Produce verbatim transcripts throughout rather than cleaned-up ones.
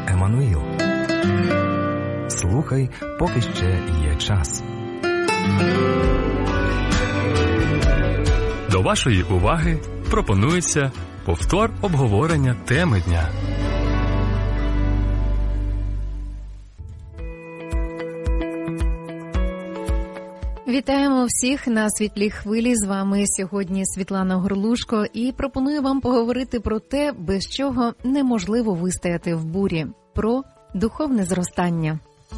Еммануїл. Слухай, поки ще є час. До вашої уваги пропонується повтор обговорення теми дня. Вітаємо всіх на світлій хвилі. З вами сьогодні Світлана Горлушко і пропоную вам поговорити про те, без чого неможливо вистояти в бурі. Про духовне зростання.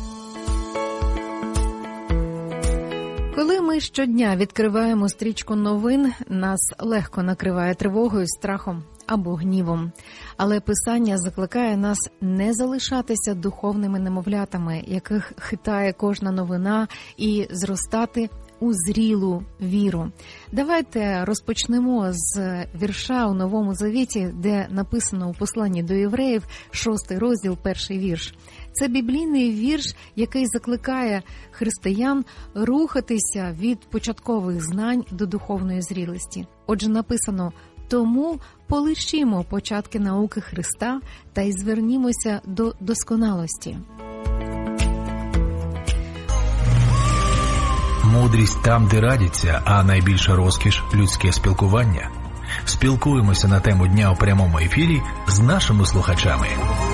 Коли ми щодня відкриваємо стрічку новин, нас легко накриває тривогою, страхом або гнівом. Але Писання закликає нас не залишатися духовними немовлятами, яких хитає кожна новина, і зростати у зрілу віру. Давайте розпочнемо з вірша у Новому Завіті, де написано у посланні до євреїв, шостий розділ, перший вірш. Це біблійний вірш, який закликає християн рухатися від початкових знань до духовної зрілості. Отже, написано: «Тому полишімо початки науки Христа та й звернімося до досконалості». Мудрість там, де радяться, а найбільша розкіш – людське спілкування. Спілкуємося на тему дня у прямому ефірі з нашими слухачами.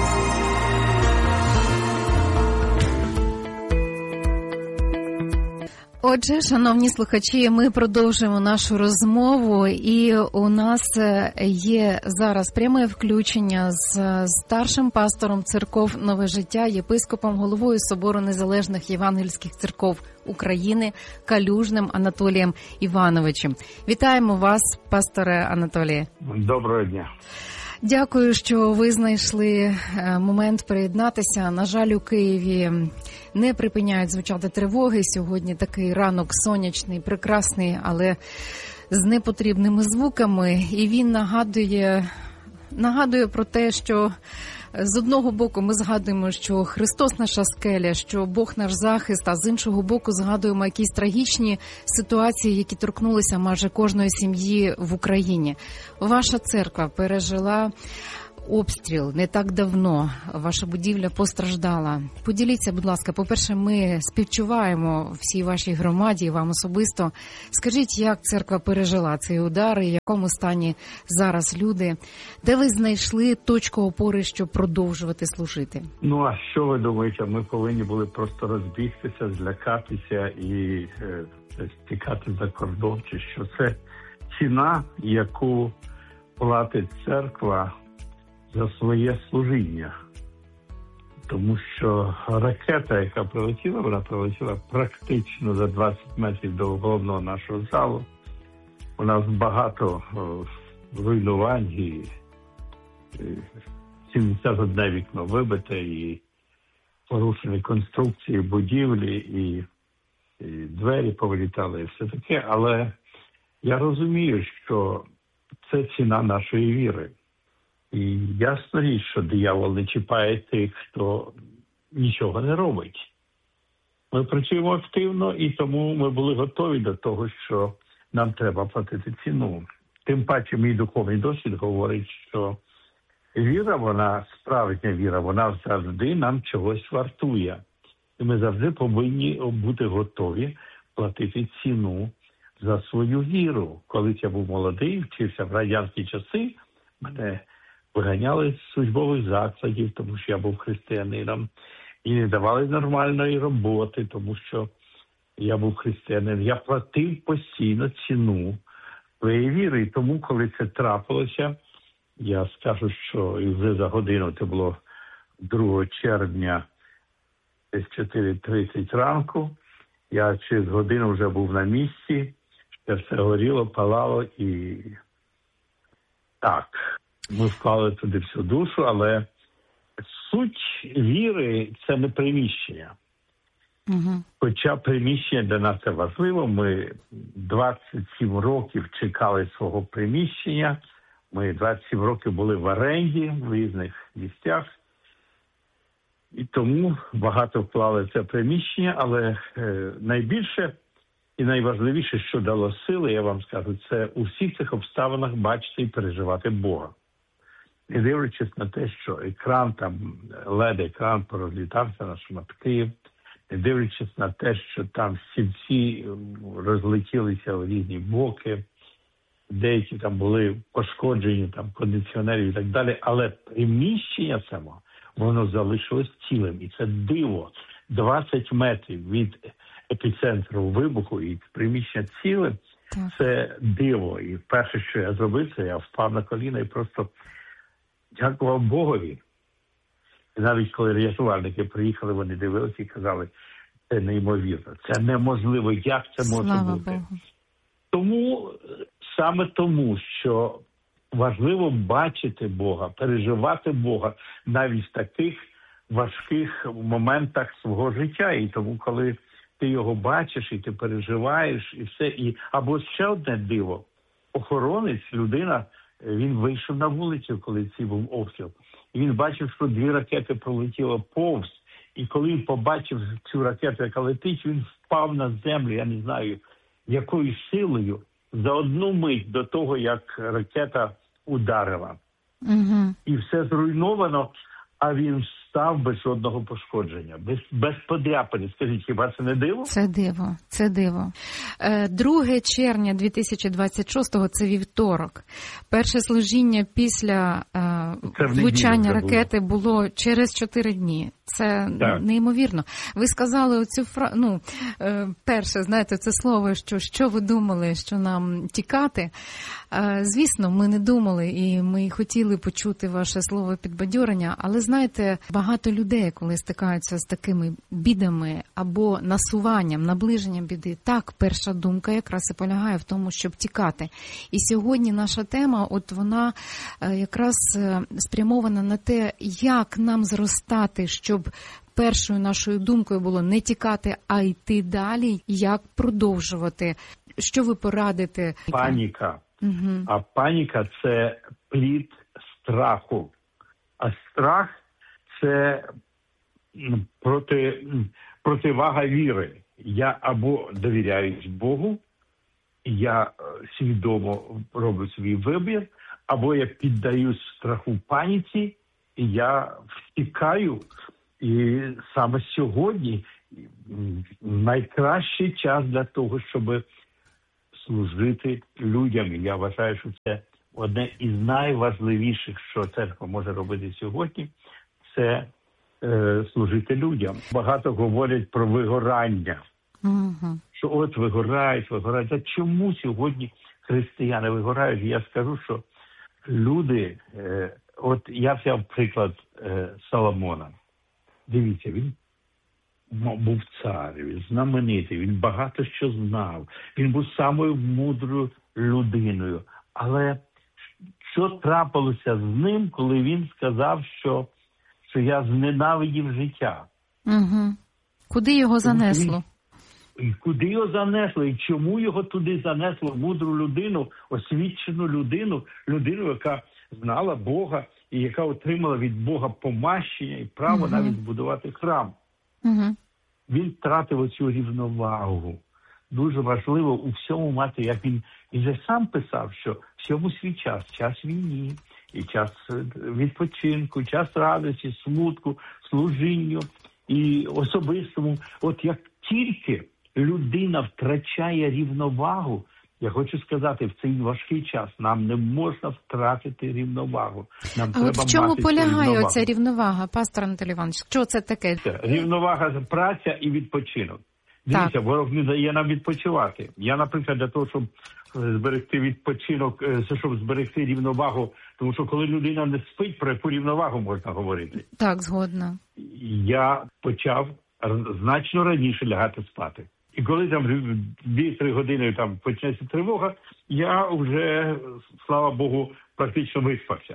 Отже, шановні слухачі, ми продовжуємо нашу розмову, і у нас є зараз пряме включення з старшим пастором церков «Нове життя», єпископом, головою Собору Незалежних Євангельських церков України Калюжним Анатолієм Івановичем. Вітаємо вас, пасторе Анатоліє. Доброго дня. Дякую, що ви знайшли момент приєднатися. На жаль, у Києві не припиняють звучати тривоги. Сьогодні такий ранок сонячний, прекрасний, але з непотрібними звуками. І він нагадує, нагадує про те, що з одного боку ми згадуємо, що Христос наша скеля, що Бог наш захист, а з іншого боку згадуємо якісь трагічні ситуації, які торкнулися майже кожної сім'ї в Україні. Ваша церква пережила обстріл не так давно, ваша будівля постраждала. Поділіться, будь ласка, по-перше, ми співчуваємо всій вашій громаді і вам особисто. Скажіть, як церква пережила цей удар, і в якому стані зараз люди? Де ви знайшли точку опори, щоб продовжувати служити? Ну, а що ви думаєте? Ми повинні були просто розбігтися, злякатися і е, тікати за кордон, чи що? Це ціна, яку платить церква за своє служіння. Тому що ракета, яка прилетіла, вона прилетіла практично за двадцять метрів до головного нашого залу. У нас багато руйнувань, і сімдесят одне вікно вибите, і порушені конструкції будівлі, і, і двері повилітали, і все таке. Але я розумію, що це ціна нашої віри. І ясна річ, що диявол не чіпає тих, хто нічого не робить. Ми працюємо активно, і тому ми були готові до того, що нам треба платити ціну. Тим паче мій духовний досвід говорить, що віра, вона, справжня віра, вона завжди нам чогось вартує. І ми завжди повинні бути готові платити ціну за свою віру. Коли я був молодий, вчився в радянські часи, мене виганяли з службових закладів, тому що я був християнином, і не давали нормальної роботи, тому що я був християнин. Я платив постійно ціну своєї віри, і тому, коли це трапилося, я скажу, що і вже за годину, це було другого червня, десь чотири тридцять ранку, я через годину вже був на місці, ще все горіло, палало, і так, ми вклали туди всю душу, але суть віри – це не приміщення. Угу. Хоча приміщення для нас це важливо. Ми двадцять сім років чекали свого приміщення. Ми двадцять сім років були в оренді в різних місцях. І тому багато вклали в це приміщення, але е, найбільше і найважливіше, що дало сили, я вам скажу, це у всіх цих обставинах бачити і переживати Бога. не дивлячись на те, що екран там, лед-екран порозлітався на шматки, не дивлячись на те, що там стільці розлетілися в різні боки, деякі там були пошкоджені, там кондиціонери і так далі, але приміщення само, воно залишилось цілим. І це диво. двадцять метрів від епіцентру вибуху і приміщення ціле, так. Це диво. І перше, що я зробив, це я впав на коліна і просто дякував Богові. І навіть коли рятувальники приїхали, вони дивилися і казали, це неймовірно, це неможливо, як це може Слава бути. Богу. Тому, саме тому, що важливо бачити Бога, переживати Бога навіть в таких важких моментах свого життя. І тому, коли ти його бачиш, і ти переживаєш, і все. І або ще одне диво. Охоронець, людина, він вийшов на вулицю, коли цей був обстріл. І він бачив, що дві ракети пролетіли повз. І коли він побачив цю ракету, яка летить, він впав на землю, я не знаю, якою силою, за одну мить до того, як ракета ударила. Угу. І все зруйновано, а він став без жодного пошкодження, без, без подряпини. Скажіть, хіба це не диво? Це диво, це диво. друге червня дві тисячі двадцять шостого, це вівторок. Перше служіння після е, влучання ракети було через чотири дні. Це так. Неймовірно. Ви сказали оцю фразу, ну, е, перше, знаєте, це слово, що що ви думали, що нам тікати. Е, звісно, ми не думали, і ми хотіли почути ваше слово підбадьорення, але, знаєте, багато людей, коли стикаються з такими бідами або насуванням, наближенням біди, так, перша думка якраз і полягає в тому, щоб тікати. І сьогодні наша тема, от вона е, якраз спрямована на те, як нам зростати, щоб першою нашою думкою було не тікати, а йти далі, як продовжувати. Що ви порадите? Паніка. Угу. А паніка – це плід страху. А страх – це проти, противага віри. Я або довіряюсь Богу, я свідомо роблю свій вибір, або я піддаюсь страху паніці, і я втікаю. І саме сьогодні найкращий час для того, щоб служити людям. Я вважаю, що це одне із найважливіших, що церква може робити сьогодні, це е, служити людям. Багато говорять про вигорання. Угу. Що от вигорають, вигорають. А чому сьогодні християни вигорають? Я скажу, що люди, е, от я взяв приклад е, Соломона. Дивіться, він був цар, він знаменитий, він багато що знав, він був самою мудрою людиною. Але що трапилося з ним, коли він сказав, що, що я зненавидів життя? Угу. Куди його занесло? І куди його занесло? І чому його туди занесло? Мудру людину, освічену людину, людину, яка знала Бога, і яка отримала від Бога помащення і право uh-huh. навіть збудувати храм. Uh-huh. Він втратив оцю рівновагу. Дуже важливо у всьому мати, як він, він же сам писав, що всьому свій час, час війні, і час відпочинку, час радості, смутку, служінню і особистому. От як тільки людина втрачає рівновагу, я хочу сказати, в цей важкий час нам не можна втратити рівновагу. Нам а треба от в чому мати полягає ця рівновага, пастор Анатолій Іванович? Що це таке? Це рівновага, праця і відпочинок. Дивіться, ворог не дає нам відпочивати. Я, наприклад, для того, щоб зберегти відпочинок, щоб зберегти рівновагу, тому що коли людина не спить, про яку рівновагу можна говорити? Так, згодна. Я почав значно раніше лягати спати. І коли там дві-три години там почнеться тривога, я вже, слава Богу, практично виспався.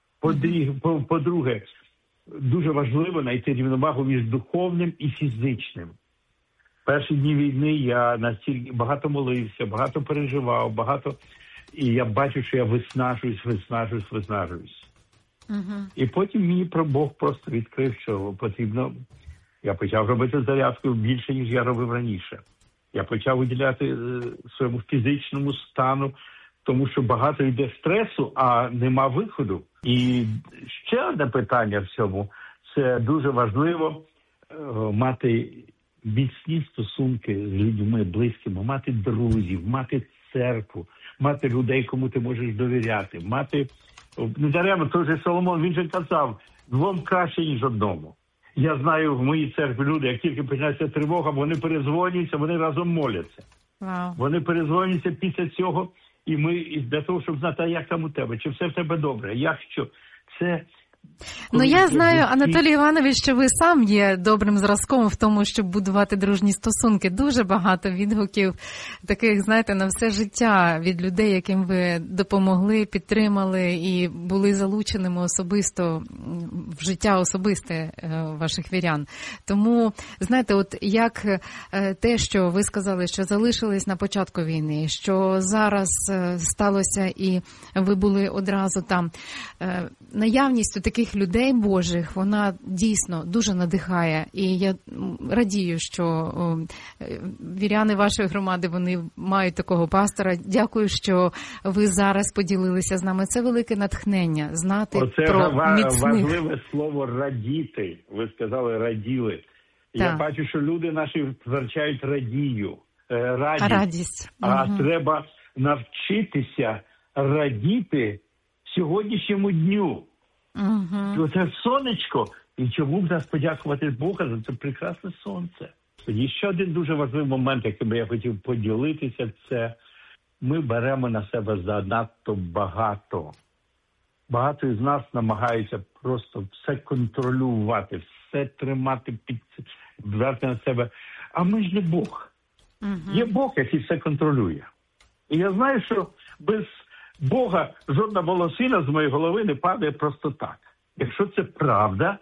По-друге, дуже важливо знайти рівновагу між духовним і фізичним. Перші дні війни я настільки багато молився, багато переживав, багато... І я бачу, що я виснажуюсь, виснажуюсь, виснажуюсь. Uh-huh. І потім мені про Бог просто відкрив, що потрібно... Я почав робити зарядку більше, ніж я робив раніше. Я почав виділяти е, своєму фізичному стану, тому що багато йде стресу, а нема виходу. І ще одне питання в цьому. Це дуже важливо е, мати міцні стосунки з людьми близькими, мати друзів, мати церкву, мати людей, кому ти можеш довіряти, мати... Не даремно, той же Соломон, він же казав, двом краще, ніж одному. Я знаю в моїй церкві люди, як тільки починається тривога, вони перезвонюються, вони разом моляться. Wow. Вони перезвонюються після цього, і ми для того, щоб знати, а як там у тебе, чи все в тебе добре, як що. Це... Ну, я знаю, Анатолій Іванович, що ви сам є добрим зразком в тому, щоб будувати дружні стосунки. Дуже багато відгуків таких, знаєте, на все життя від людей, яким ви допомогли, підтримали і були залученими особисто в життя особисте ваших вірян. Тому, знаєте, от як те, що ви сказали, що залишились на початку війни, що зараз сталося і ви були одразу там, наявністю таких людей Божих, вона дійсно дуже надихає. І я радію, що о, віряни вашої громади, вони мають такого пастора. Дякую, що ви зараз поділилися з нами. Це велике натхнення, знати Оце про ва- міцних. важливе слово «радіти». Ви сказали «раділи». Так. Я бачу, що люди наші втрачають радію, радість. радість. А угу. треба навчитися радіти сьогоднішньому дню. Угу. Це сонечко. І чому б нас подякувати Бога за це прекрасне сонце? І ще один дуже важливий момент, яким би я хотів поділитися, це ми беремо на себе занадто багато. Багато із нас намагаються просто все контролювати, все тримати під брати на себе. А ми ж не Бог. Угу. Є Бог, який все контролює. І я знаю, що без Бога жодна волосина з моєї голови не падає просто так. Якщо це правда,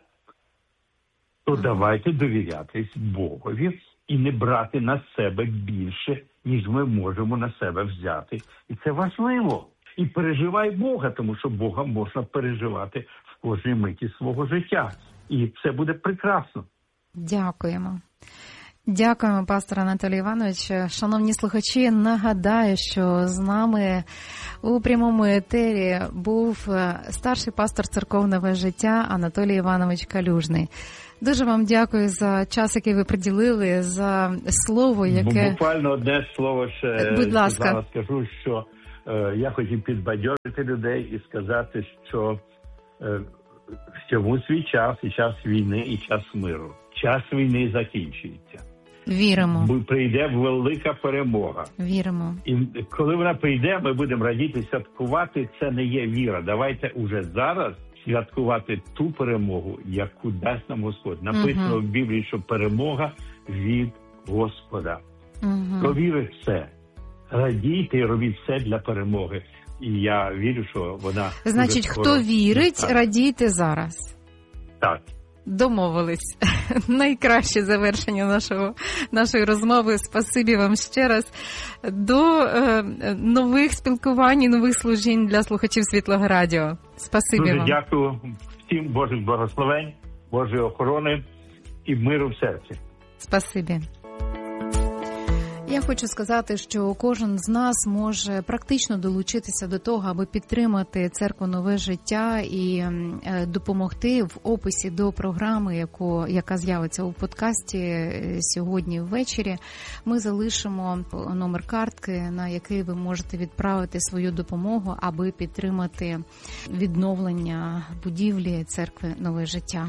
то mm-hmm. давайте довірятись Богові і не брати на себе більше, ніж ми можемо на себе взяти. І це важливо. І переживай Бога, тому що Бога можна переживати в кожній миті свого життя. І це буде прекрасно. Дякуємо. Дякуємо, пастор Анатолій Іванович. Шановні слухачі, нагадаю, що з нами у прямому етері був старший пастор церков «Нове життя» Анатолій Іванович Калюжний. Дуже вам дякую за час, який ви приділили, за слово, яке... Буквально одне слово ще. Будь ласка. Зараз скажу, що е, я хотів підбадьорити людей і сказати, що е, всьому свій час, і час війни, і час миру. Час війни закінчується. Віримо. Прийде велика перемога. Віримо. І коли вона прийде, ми будемо радіти, святкувати. Це не є віра. Давайте уже зараз святкувати ту перемогу, яку дасть нам Господь. Написано uh-huh. в Біблії, що перемога від Господа. Uh-huh. Хто вірить в це, радійте і робіть все для перемоги. І я вірю, що вона... Значить, хто вірить, так. радійте зараз. Так. Домовились. Найкраще завершення нашого, нашої розмови. Спасибі вам ще раз. До е, нових спілкувань і нових служінь для слухачів Світлого Радіо. Спасибі Дуже вам. дякую всім Божих благословень, Божої охорони і миру в серці. Спасибі. Я хочу сказати, що кожен з нас може практично долучитися до того, аби підтримати церкву «Нове життя» і допомогти в описі до програми, яку, яка з'явиться у подкасті сьогодні ввечері. Ми залишимо номер картки, на який ви можете відправити свою допомогу, аби підтримати відновлення будівлі церкви «Нове життя».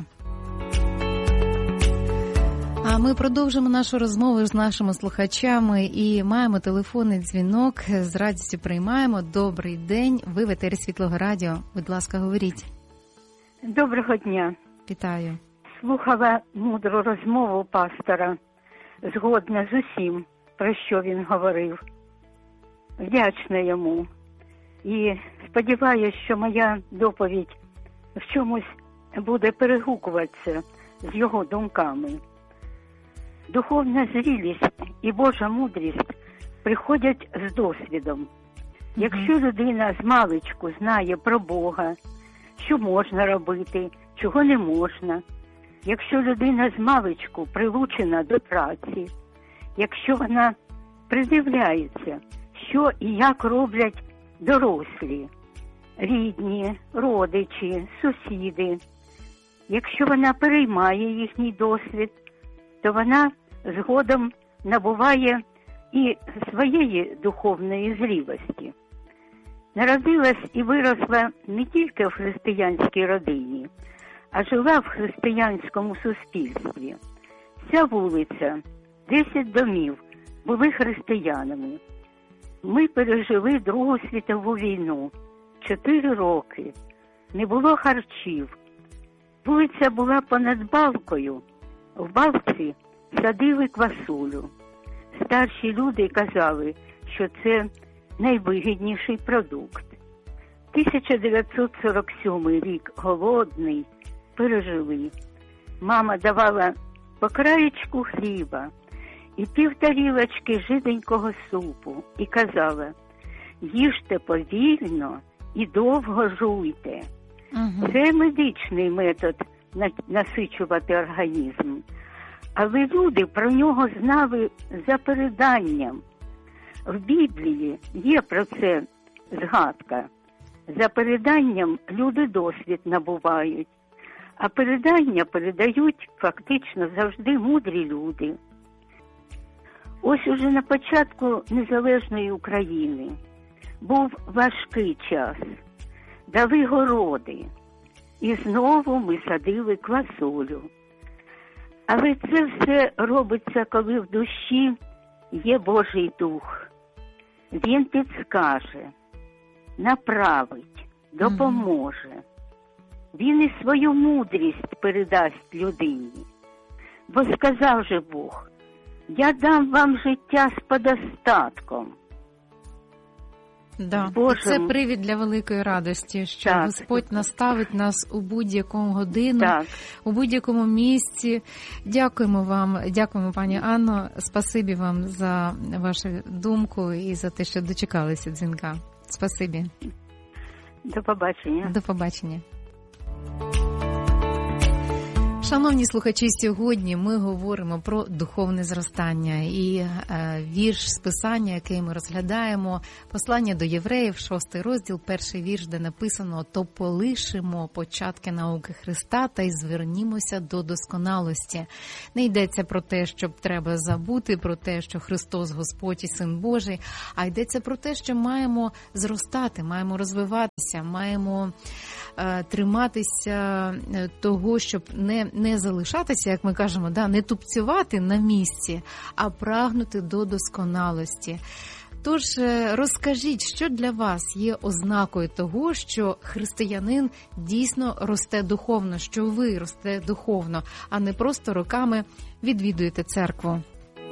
А ми продовжимо нашу розмову з нашими слухачами і маємо телефонний дзвінок. З радістю приймаємо. Добрий день. Ви в етері Світлого Радіо. Будь ласка, говоріть. Доброго дня. Вітаю. Слухала мудру розмову пастора. Згодна з усім, про що він говорив. Вдячна йому. І сподіваюся, що моя доповідь в чомусь буде перегукуватися з його думками. Духовна зрілість і Божа мудрість приходять з досвідом. Якщо людина з маличку знає про Бога, що можна робити, чого не можна, якщо людина з маличку прилучена до праці, якщо вона придивляється, що і як роблять дорослі, рідні, родичі, сусіди. Якщо вона переймає їхній досвід, то вона згодом набуває і своєї духовної зрілості. Народилась і виросла не тільки в християнській родині, а жила в християнському суспільстві. Вся вулиця, десять домів були християнами. Ми пережили Другу світову війну. Чотири роки. Не було харчів. Вулиця була понад балкою. В балці садили квасолю. Старші люди казали, що це найвигідніший продукт. тисяча дев'ятсот сорок сьомий рік, голодний, пережили. Мама давала по краєчку хліба і пів тарілочки жиденького супу і казала: їжте повільно і довго жуйте. Угу. Це медичний метод насичувати організм. Але люди про нього знали за переданням. В Біблії є про це згадка. За переданням люди досвід набувають, а передання передають фактично завжди мудрі люди. Ось уже на початку незалежної України був важкий час, дали городи, і знову ми садили квасолю. Але це все робиться, коли в душі є Божий Дух. Він підскаже, направить, допоможе. Він і свою мудрість передасть людині. Бо сказав же Бог: я дам вам життя з подостатком. Да. Божим... Це привід для великої радості, що так. Господь наставить нас у будь-яку годину, так. у будь-якому місці. Дякуємо вам, дякуємо, пані Анно, спасибі вам за вашу думку і за те, що дочекалися дзвінка. Спасибі. До побачення. До побачення. Шановні слухачі, сьогодні ми говоримо про духовне зростання і е, вірш з Писання, який ми розглядаємо, послання до євреїв, шостий розділ, перший вірш, де написано: «То полишимо початки науки Христа та й звернімося до досконалості». Не йдеться про те, щоб треба забути, про те, що Христос Господь і Син Божий, а йдеться про те, що маємо зростати, маємо розвиватися, маємо е, триматися того, щоб не не залишатися, як ми кажемо, да, не тупцювати на місці, а прагнути до досконалості. Тож розкажіть, що для вас є ознакою того, що християнин дійсно росте духовно, що ви росте духовно, а не просто роками відвідуєте церкву.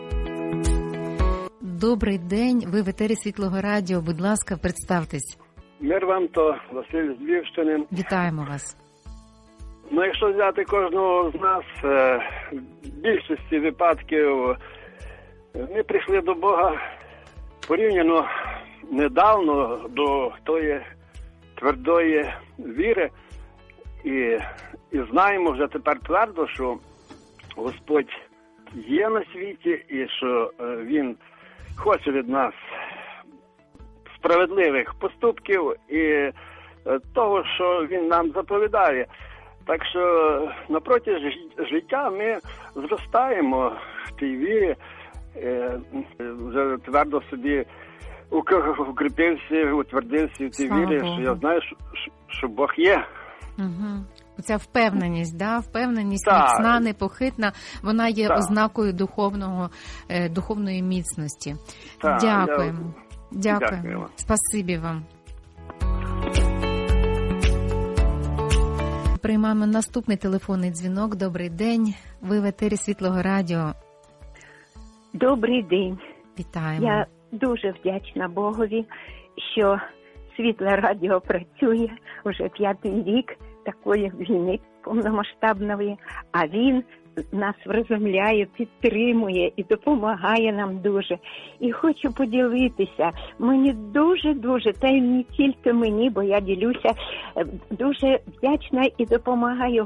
Добрий день, ви в етері Світлого Радіо, будь ласка, представтесь. Мир вам, то Василь з Львівщини. Вітаємо вас. Ну, якщо взяти кожного з нас, в більшості випадків ми прийшли до Бога порівняно недавно до тої твердої віри і, і знаємо вже тепер твердо, що Господь є на світі і що Він хоче від нас справедливих поступків і того, що Він нам заповідає. Так що напроти життя ми зростаємо в тій вірі, вже твердо собі укріпився, утвердився в тій вірі, що я знаю, що, що Бог є. Угу. Оця впевненість, да? Впевненість міцна, непохитна, вона є так. ознакою духовного, духовної міцності. Так, Дякуємо. Я... Дякуємо. Дякую. Спасибі вам. Приймаємо наступний телефонний дзвінок. Добрий день. Ви в етері Світлого Радіо. Добрий день. Вітаємо. Я дуже вдячна Богові, що Світле Радіо працює вже п'ятий рік такої війни повномасштабної, а він нас врозумляє, підтримує і допомагає нам дуже. І хочу поділитися, мені дуже-дуже, та й не тільки мені, бо я ділюся, дуже вдячна і допомагаю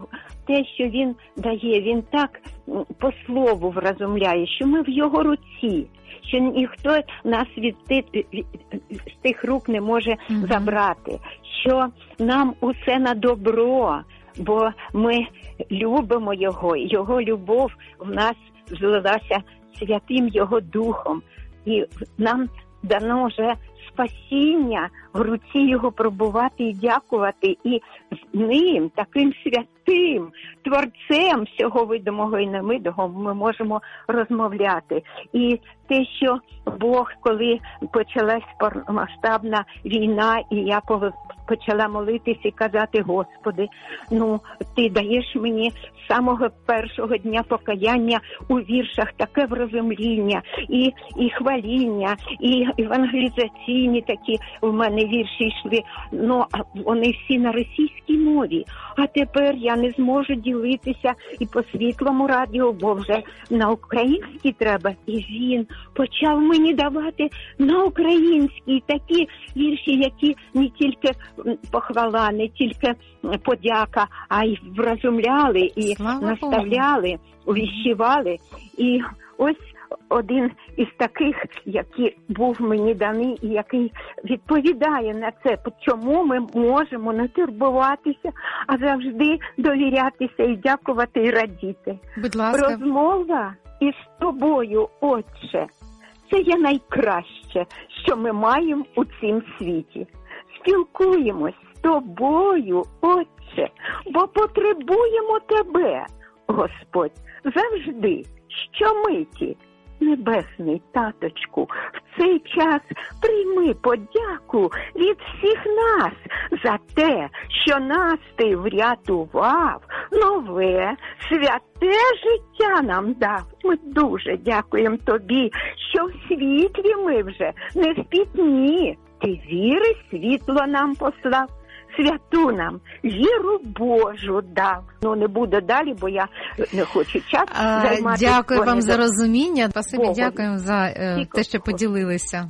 те, що він дає, він так по слову вразумляє, що ми в його руці, що ніхто нас від, від, від з тих рук не може mm-hmm. забрати, що нам усе на добро, бо ми любимо його, його любов в нас злилася святим його духом, і нам дано вже спасіння, в руці його пробувати і дякувати, і з ним, таким святим, творцем всього видимого і невидимого, ми можемо розмовляти. І те, що Бог, коли почалась повномасштабна війна, і я почала молитися і казати: Господи, ну, Ти даєш мені з самого першого дня покаяння у віршах таке врозумління, і, і хваління, і евангелізаційні такі в мене вірші йшли, ну, вони всі на російській мові. А тепер я не зможу ділитися і по світлому радіо, бо вже на українській треба. І він почав мені давати на українській такі вірші, які не тільки похвала, не тільки подяка, а й вразумляли, і Слава наставляли, увіщували. І ось один із таких, який був мені даний і який відповідає на це, чому ми можемо не турбуватися, а завжди довірятися і дякувати, і радіти. Будь ласка. Розмова із тобою, Отче, це є найкраще, що ми маємо у цім світі. Спілкуємось з тобою, Отче, бо потребуємо тебе, Господь, завжди, щомиті. Небесний Таточку, в цей час прийми подяку від всіх нас за те, що нас ти врятував, нове, святе життя нам дав. Ми дуже дякуємо тобі, що в світлі ми вже, не в пітьмі. Ти віри світло нам послав, святу нам віру Божу дав. Ну, не буду далі, бо я не хочу час займатися. Дякую вам за розуміння. Спасибі, Богу. Дякуємо за е, те, що поділилися.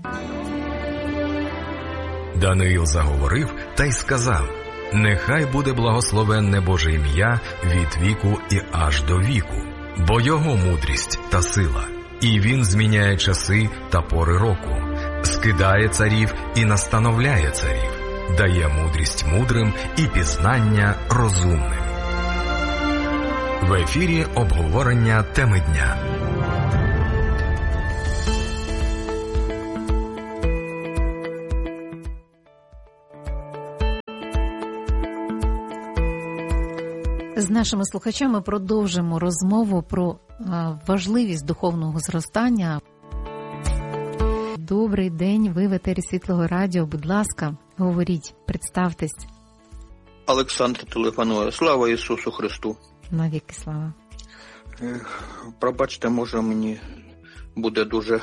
Даниїл заговорив та й сказав: «Нехай буде благословенне Боже ім'я від віку і аж до віку, бо його мудрість та сила, і він зміняє часи та пори року, скидає царів і настановляє царів, дає мудрість мудрим і пізнання розумним». В ефірі обговорення теми дня. З нашими слухачами продовжимо розмову про важливість духовного зростання. Добрий день, ви в етері Світлого радіо. Будь ласка, говоріть, представтесь. Олександр телефонує. Слава Ісусу Христу. Навіки слава. Пробачте, може мені буде дуже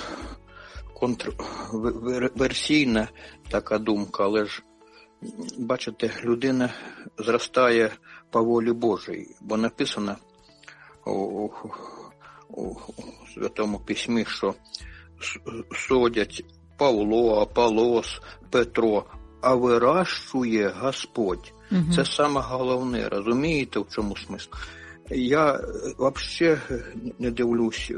контрверсійна така думка, але ж, бачите, людина зростає по волі Божій, бо написано у, у, у Святому Письмі, що судять Павло, Аполос, Петро, а вирощує Господь. Угу. Це саме головне, розумієте, в чому смисл? Я взагалі не дивлюся,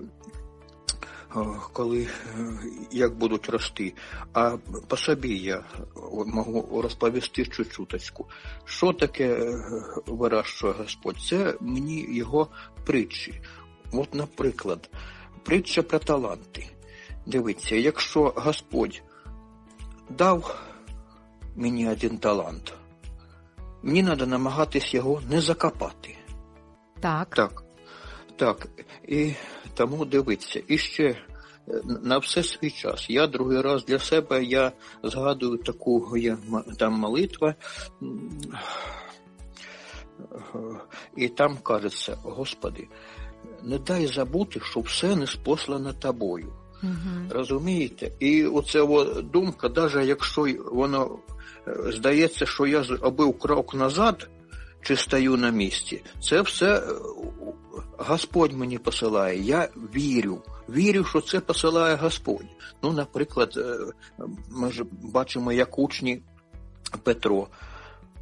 коли, як будуть рости, а по собі я можу розповісти чуть-чуточку. Що таке вирощує Господь? Це мені його притчі. От, наприклад, притча про таланти. Дивіться, якщо Господь дав мені один талант, мені треба намагатись його не закопати. Так. Так. Так. І тому дивіться. І ще на все свій час. Я другий раз для себе, я згадую таку, є там молитва, і там кажеться: Господи, не дай забути, що все неспослане тобою. Угу. Розумієте? І оце думка, навіть якщо воно здається, що я зробив крок назад, чи стою на місці, це все Господь мені посилає. Я вірю. Вірю, що це посилає Господь. Ну, наприклад, ми ж бачимо, як учні Петро.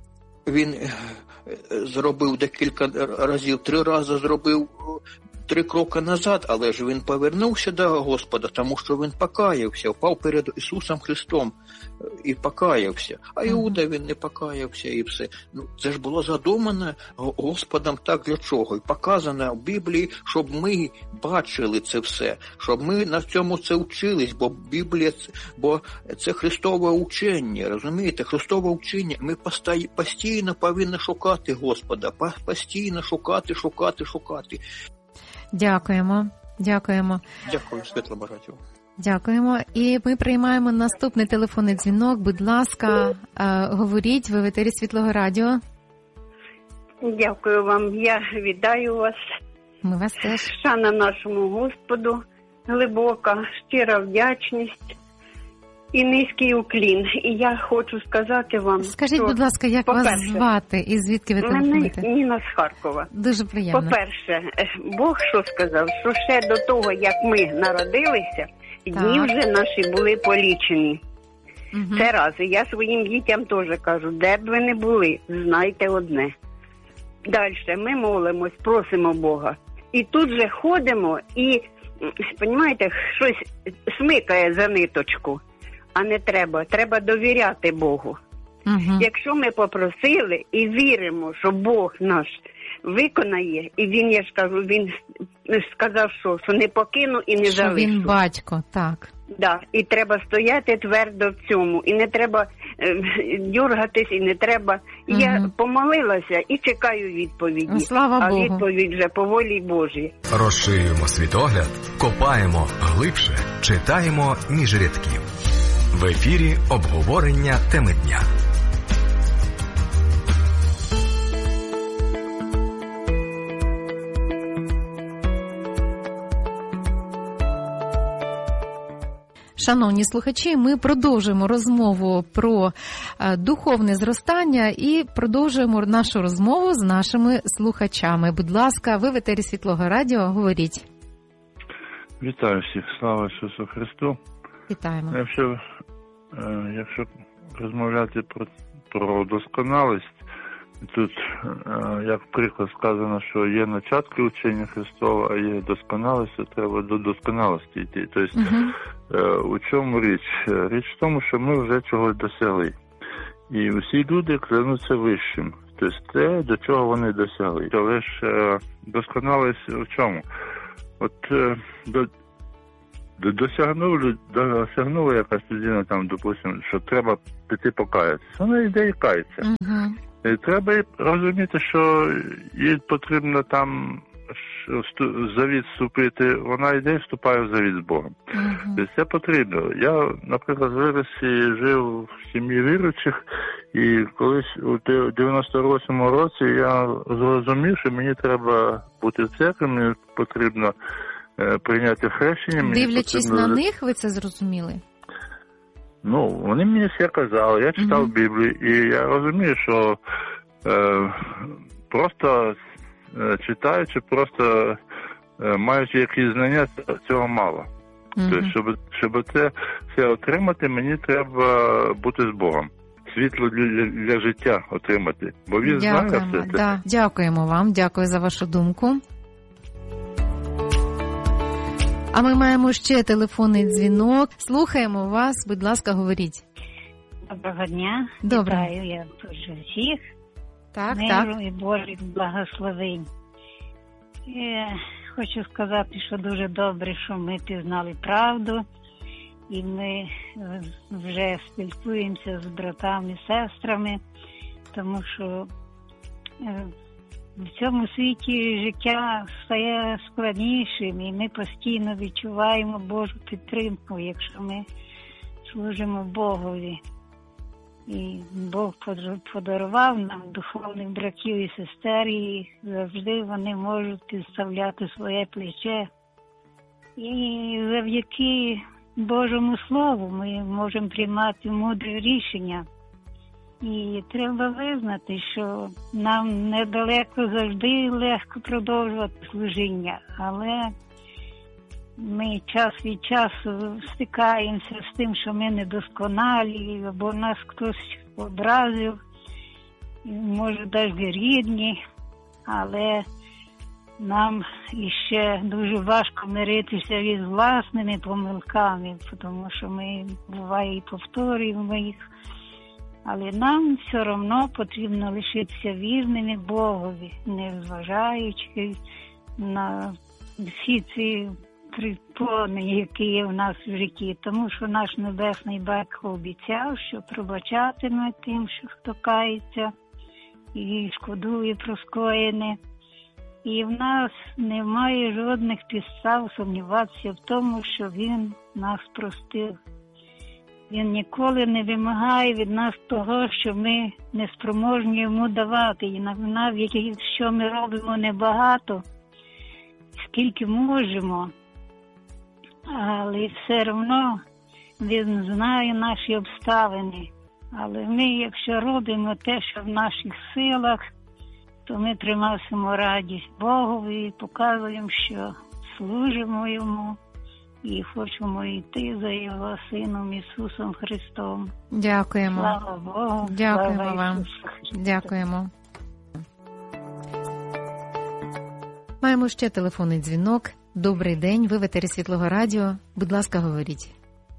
він зробив декілька разів, три рази зробив три кроки назад, але ж він повернувся до Господа, тому що він покаявся, впав перед Ісусом Христом і покаявся. А Іуда, він не покаявся і все. Ну, це ж було задумано Господом так для чого? І показано в Біблії, щоб ми бачили це все, щоб ми на цьому це вчились, бо Біблія, бо це Христове учення, розумієте? Христове учення. Ми постійно повинні шукати Господа, постійно шукати, шукати, шукати. Дякуємо, дякуємо. Дякую, Світло Багатьо. Дякуємо. І ми приймаємо наступний телефонний дзвінок. Будь ласка, говоріть, ви в етері Світлого Радіо. Дякую вам. Я вітаю вас. Ми вас теж. Шана нашому Господу, глибока, щира вдячність і низький уклін. І я хочу сказати вам, скажіть, що, будь ласка, як вас звати і звідки ви телефонуєте? Мене Ніна з Харкова. Дуже приємно. По-перше, Бог що сказав, що ще до того, як ми народилися, так, дні вже наші були полічені. Угу. Це раз. І я своїм дітям теж кажу, де б ви не були, знайте одне. Далі ми молимось, просимо Бога. І тут же ходимо і, розумієте, щось смикає за ниточку. А не треба. Треба довіряти Богу. Угу. Якщо ми попросили і віримо, що Бог наш виконає, і він, я ж кажу, він сказав, що, що не покину і не що залишу. Що він батько, так. Да. І треба стояти твердо в цьому. І не треба е, дюргатись, і не треба. Угу. Я помолилася і чекаю відповіді. Ну, слава а Богу. відповідь вже по волі Божій. Розширюємо світогляд, копаємо глибше, читаємо між рядків. В ефірі обговорення теми дня. Шановні слухачі, ми продовжуємо розмову про духовне зростання і продовжуємо нашу розмову з нашими слухачами. Будь ласка, ви в етері Світлого Радіо, говоріть. Вітаю всіх, слава Ісусу Христу. Вітаємо. Якщо, якщо розмовляти про, про досконалість, тут, як приклад сказано, що є начатки учення Христова, а є досконалість, то треба до досконалості йти. Тобто, uh-huh. у чому річ? Річ в тому, що ми вже чогось досягли. І всі люди клянуться вищим. Тобто те, до чого вони досягли. Але ж досконалість в чому? От до, до, досягнув, досягнула якась людина, там, допустимо, що треба піти покаятися. Вона йде і кається. Uh-huh. І треба розуміти, що їй потрібно там завіт вступити, вона йде і вступає в завіт з Богом. Uh-huh. Тобто це потрібно. Я, наприклад, виріс і жив в сім'ї віруючих, і колись у дев'яносто восьмому році я зрозумів, що мені треба бути в церкві, мені потрібно е, прийняти хрещення. Дивлячись потрібно... на них, ви це зрозуміли? Ну, вони мені все казали, я читав uh-huh. Біблію, і я розумію, що е, просто е, читаючи, просто е, маючи якісь знання, цього мало. Uh-huh. Тобто, щоб, щоб це все отримати, мені треба бути з Богом. Світло для, для життя отримати. Бо він знає все це. Да. Дякуємо вам, дякую за вашу думку. А ми маємо ще телефонний дзвінок. Слухаємо вас, будь ласка, говоріть. Доброго дня. Доброго. Вітаю я дуже всіх. Так, Миру так. і Божих благословень. І хочу сказати, що дуже добре, що ми пізнали правду. І ми вже спілкуємося з братами, сестрами, тому що в цьому світі життя стає складнішим, і ми постійно відчуваємо Божу підтримку, якщо ми служимо Богові. І Бог подарував нам духовних братів і сестер, і завжди вони можуть підставляти своє плече. І завдяки Божому Слову ми можемо приймати мудрі рішення. І треба визнати, що нам недалеко завжди легко продовжувати служіння, але ми час від часу стикаємося з тим, що ми недосконалі, або нас хтось образив. може навіть рідні, але нам іще дуже важко миритися із власними помилками, тому що ми, буває, і повторюємо їх. Але нам все одно потрібно лишитися вірними Богові, не зважаючи на всі ці припони, які є в нас в житті. Тому що наш Небесний Батько обіцяв, що пробачатиме тим, що хто кається і шкодує про скоєне. І в нас немає жодних підстав сумніватися в тому, що Він нас простив. Він ніколи не вимагає від нас того, що ми не спроможні йому давати. І навіть якщо ми робимо небагато, скільки можемо, але все одно Він знає наші обставини. Але ми, якщо робимо те, що в наших силах, то ми приносимо радість Богові і показуємо, що служимо Йому і хочемо йти за Його Сином Ісусом Христом. Дякуємо. Слава Богу. Дякуємо слава вам. Ісусу Христу. Дякуємо. Маємо ще телефонний дзвінок. Добрий день, ви в етері Світлого Радіо. Будь ласка, говоріть.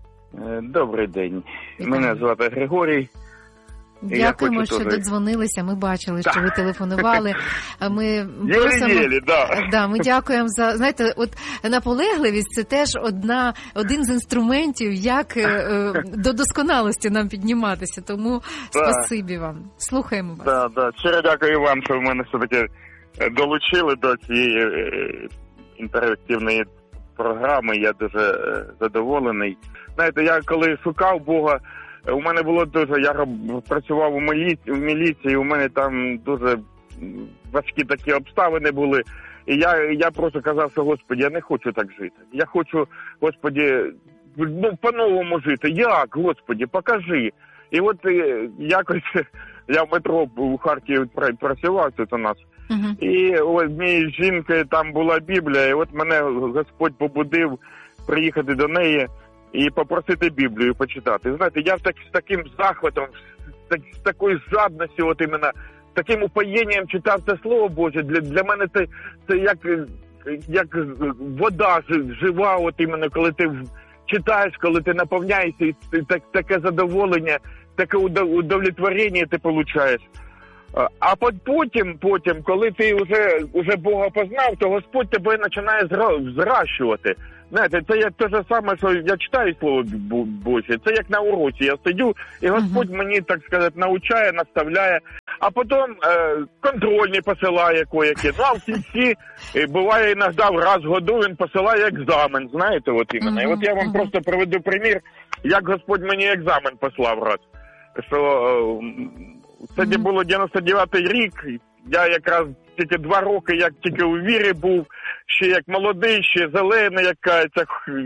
Добрий день. Вітаю. Мене звати Григорій. Дякуємо, що теж... додзвонилися. Ми бачили, що ви телефонували. Ми просимо... Єлі-єлі, да. Да, ми дякуємо за, знаєте, от наполегливість – це теж одна, один з інструментів, як е, до досконалості нам підніматися. Тому да. Спасибі вам. Слухаємо вас. Да, да. Щиро дякую вам, що ви мене все-таки долучили до цієї інтерактивної програми. Я дуже задоволений. Знаєте, я коли шукав Бога, у мене було дуже, я працював у міліції, в міліції, у мене там дуже важкі такі обставини були. І я, я просто казав, що, Господи, я не хочу так жити. Я хочу, Господи, ну, по-новому жити. Як, Господи, покажи. І от якось я в метро у Харкові працював тут у нас. Uh-huh. І ось мій жінки там була Біблія, і от мене Господь побудив приїхати до неї і попросити Біблію почитати. Знаєте, я так, з таким захватом, з, так, з такою жадністю, от іменно, таким упоєнням читав це Слово Боже. Для, для мене це, це як, як вода жива, от іменно, коли ти читаєш, коли ти наповняєшся, і так, таке задоволення, таке удовлетворення ти получаєш. А потім, потім, коли ти вже, вже Бога познав, то Господь тебе починає зращувати. Знаєте, це як те ж саме, що я читаю Слово Боже, це як на уроці. Я сидю, і Господь uh-huh. мені, так сказати, навчає, наставляє, а потім е, контрольні посилає кое-які. Ну, а в кінці, е, буває, іноді раз в году він посилає екзамен, знаєте, от іменно. Uh-huh. І от я вам uh-huh. просто приведу примір, як Господь мені екзамен послав раз. Що е, це uh-huh. було дев'яносто дев'ятий рік, я якраз тільки два роки, як тільки у вірі був, ще як молодий, ще зелений, як кажеться,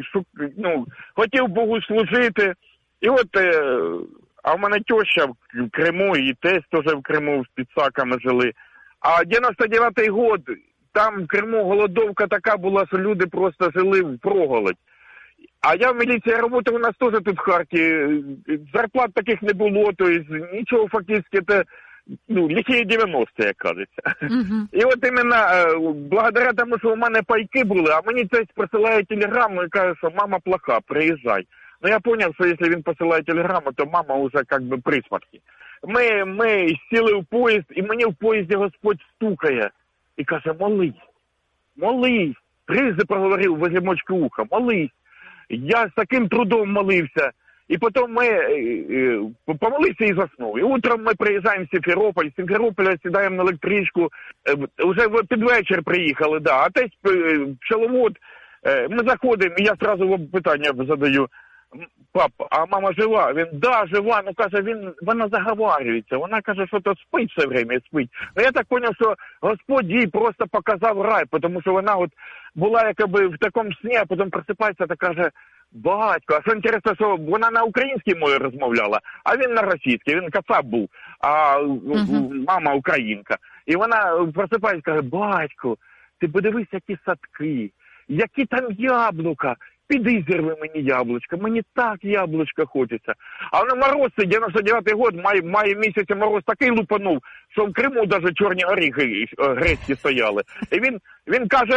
ну, хотів Богу служити. І от, е, а в мене теща в Криму, і тесть теж в Криму з підсаками жили. А дев'яносто дев'ятий год, там в Криму голодовка така була, що люди просто жили впроголодь. А я в міліції працював, у нас теж тут в Харкові, зарплат таких не було, то есть нічого фактично, це, ну, лихі дев'яності, як кажеться. Uh-huh. І от іменно, благодаря тому, що у мене пайки були, а мені тесть присилає телеграму і каже, що мама плоха, приїжджай. Ну я зрозумів, що якщо він посилає телеграму, то мама вже як би при смерті. Ми, ми сіли в поїзд, і мені в поїзді Господь стукає і каже, молись, молись. Трижди проговорив возле мочки уха, молись. Я з таким трудом молився. І потім ми е, е, помолився і заснув. І утром ми приїжджаємо в Сімферополь, з Сімферополя сідаємо на електричку, е, вже під вечір приїхали, да. А тесть е, пчеловод, е, ми заходимо, і я одразу питання задаю, пап, а мама жива? Він, да, жива, ну каже, він, вона заговарюється, вона каже, що то спить все время, спить. Ну я так зрозумів, що Господь їй просто показав рай, тому що вона от була якби в такому сні, а потім просипається та каже, батько, а що інтересно, що вона на українській мові розмовляла, а він на російській, він кацап був, а uh-huh. мама українка. І вона просипається, каже, батько, ти подивись, які садки, які там яблука, піди зірви мені яблучко, мені так яблучко хочеться. А на мороз, дев'яносто дев'ятий год, має, має місяця мороз такий лупанув, що в Криму навіть чорні горіхи грецькі стояли. І він, він каже,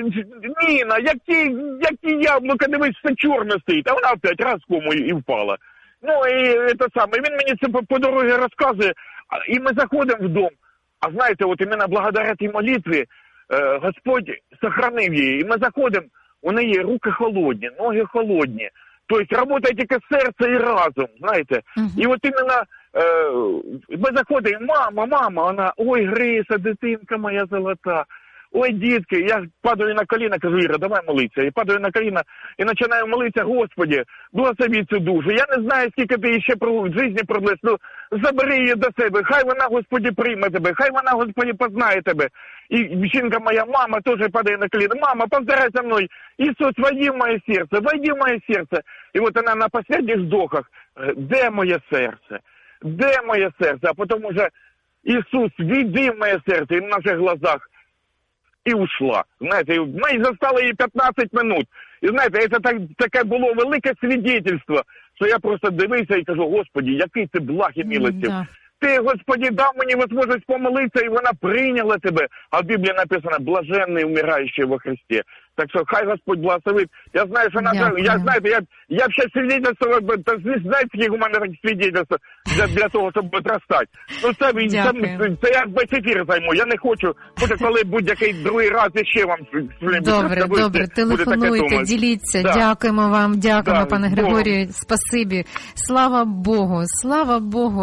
Ніна, які, які яблука, дивись, все чорне стоїть. А вона опять раз кому і впала. Ну, і це саме, він мені це по, по дорозі розказує, і ми заходимо в дом. А знаєте, от іменно благодаря тій молитві е, Господь сохранив її. І ми заходимо, у неї руки холодні, ноги холодні. Тобто працює тільки серце і разум, знаєте. Uh-huh. І от іменно е, ми заходимо, мама, мама, вона, ой, Гриша, дитинка моя золота. Ой, дітки, я падаю на коліна, кажу, Іра, давай молитися. І падаю на коліна і починаю молитися, Господи, благослови цю душу. Я не знаю, скільки ти ще в житті продлиш, ну забери її до себе. Хай вона, Господи, прийме тебе, хай вона, Господи, познає тебе. І жінка моя, мама, теж падає на коліна. Мама, повторяй за мною, Ісус, войди в моє серце, войди в моє серце. І от вона на останніх вздохах, де моє серце? Де моє серце? А потім уже, Ісус, війди в моє серце, і в наших глазах. І ушла. Знаєте, ми застали її п'ятнадцять минут. І знаєте, це так, таке було велике свідетельство, що я просто дивився і кажу, Господи, який ти благ і милостив. Mm, да. Ти, Господи, дав мені можливість помолитися, і вона прийняла тебе. А в Біблії написано, блаженний умираючий во Христі. Так що хай Господь благословить. Я знаю, що надо, я, знаєте, я, я б ще свідетельство, знаєте, які у мене такі свідетельства для, для того, щоб відростати. Ну, це, це, це я весь ефір займу, я не хочу, буде коли будь-який другий раз ще вам... Добре, добре, телефонуйте, діліться, да. Дякуємо вам, дякуємо, да, пане Григорію, спасибі. Слава Богу, слава Богу.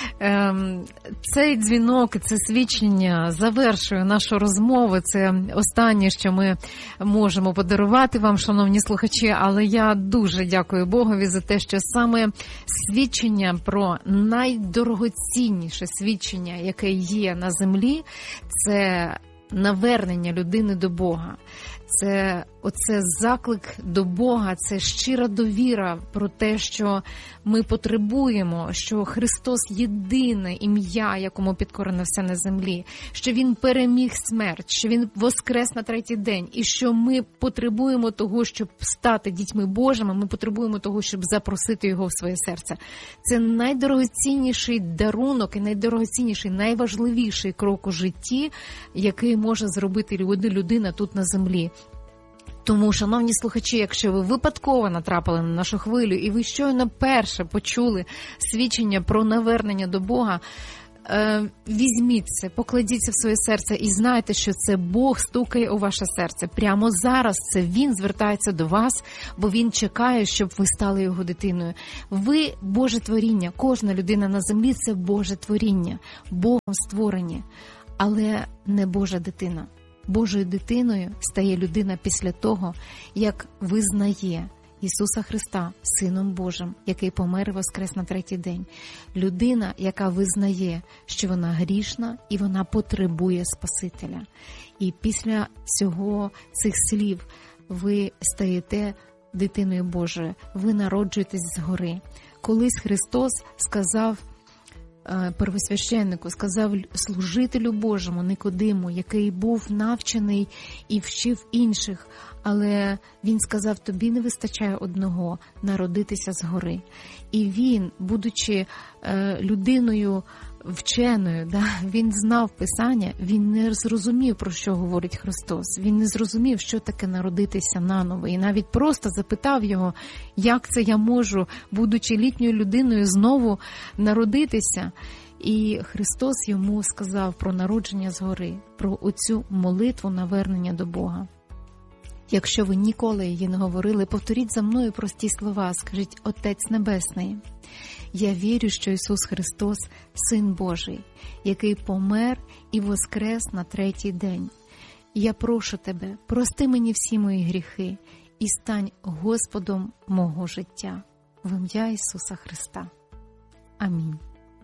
Ем, цей дзвінок, це свідчення завершує нашу розмову, це останнє, що ми можемо подарувати вам, шановні слухачі, але я дуже дякую Богові за те, що саме свідчення про найдорогоцінніше свідчення, яке є на землі, це навернення людини до Бога. Це оце заклик до Бога, це щира довіра про те, що ми потребуємо, що Христос єдине ім'я, якому підкорено все на землі, що Він переміг смерть, що Він воскрес на третій день, і що ми потребуємо того, щоб стати дітьми Божими, ми потребуємо того, щоб запросити Його в своє серце. Це найдорогоцінніший дарунок і найдорогоцінніший, найважливіший крок у житті, який може зробити людина тут на землі. Тому, шановні слухачі, якщо ви випадково натрапили на нашу хвилю і ви щойно перше почули свідчення про навернення до Бога, е, візьміть це, покладіться в своє серце і знайте, що це Бог стукає у ваше серце. Прямо зараз це Він звертається до вас, бо Він чекає, щоб ви стали Його дитиною. Ви – Боже творіння, кожна людина на землі – це Боже творіння, Богом створені, але не Божа дитина. Божою дитиною стає людина після того, як визнає Ісуса Христа Сином Божим, який помер і воскрес на третій день. Людина, яка визнає, що вона грішна і вона потребує Спасителя. І після цього цих слів ви стаєте дитиною Божою, ви народжуєтесь згори. Колись Христос сказав первосвященнику, сказав служителю Божому Никодиму, який був навчений і вчив інших, але він сказав, тобі не вистачає одного – народитися згори. І він, будучи е, людиною вченою, да, він знав Писання, він не зрозумів, про що говорить Христос. Він не зрозумів, що таке народитися наново. І навіть просто запитав його, як це я можу, будучи літньою людиною, знову народитися. І Христос йому сказав про народження згори, про оцю молитву навернення до Бога. Якщо ви ніколи її не говорили, повторіть за мною прості слова, скажіть: Отець Небесний, я вірю, що Ісус Христос – Син Божий, який помер і воскрес на третій день. Я прошу Тебе, прости мені всі мої гріхи і стань Господом мого життя. В ім'я Ісуса Христа. Амінь.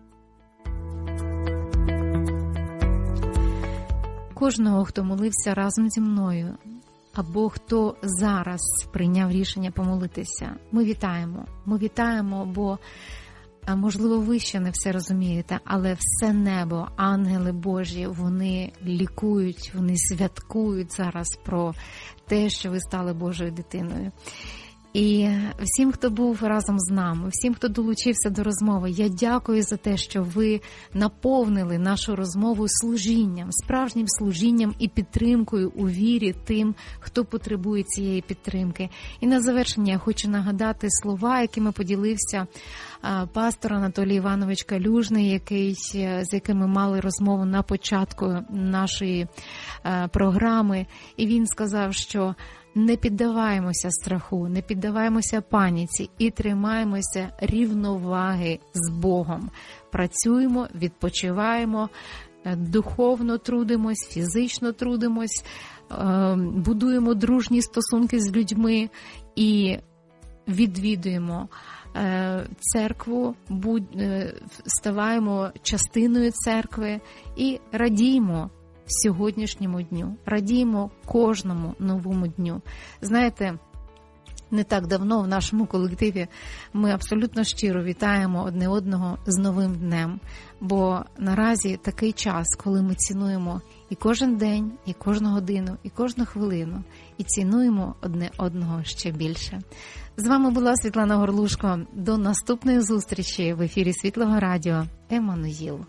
Кожного, хто молився разом зі мною, або хто зараз прийняв рішення помолитися, ми вітаємо. Ми вітаємо, бо А можливо, ви ще не все розумієте, але все небо, ангели Божі, вони лікують, вони святкують зараз про те, що ви стали Божою дитиною. І всім, хто був разом з нами, всім, хто долучився до розмови, я дякую за те, що ви наповнили нашу розмову служінням, справжнім служінням і підтримкою у вірі тим, хто потребує цієї підтримки. І на завершення я хочу нагадати слова, якими поділився пастор Анатолій Іванович Калюжний, який, з яким ми мали розмову на початку нашої програми. І він сказав, що не піддаваємося страху, не піддаваємося паніці і тримаємося рівноваги з Богом. Працюємо, відпочиваємо, духовно трудимось, фізично трудимось, будуємо дружні стосунки з людьми і відвідуємо церкву, ставаємо частиною церкви і радіємо сьогоднішньому дню. Радіємо кожному новому дню. Знаєте, не так давно в нашому колективі ми абсолютно щиро вітаємо одне одного з новим днем. Бо наразі такий час, коли ми цінуємо і кожен день, і кожну годину, і кожну хвилину, і цінуємо одне одного ще більше. З вами була Світлана Горлушко. До наступної зустрічі в ефірі Світлого радіо «Еммануїл».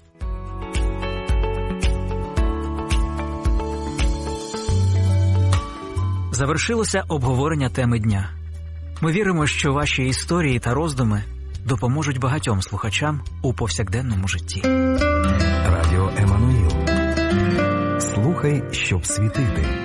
Завершилося обговорення теми дня. Ми віримо, що ваші історії та роздуми допоможуть багатьом слухачам у повсякденному житті. Радіо «Еммануїл». Слухай, щоб світити.